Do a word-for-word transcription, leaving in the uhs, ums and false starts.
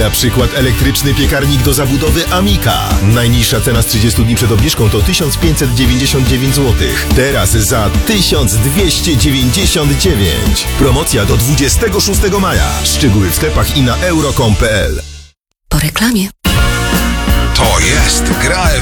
Na przykład elektryczny piekarnik do zabudowy Amika. Najniższa cena z trzydziestu dni przed obniżką to tysiąc pięćset dziewięćdziesiąt dziewięć złotych. Teraz za tysiąc dwieście dziewięćdziesiąt dziewięć. Promocja do dwudziestego szóstego maja. Szczegóły w sklepach i na euro kropka com kropka p l. Po reklamie. To jest Gra F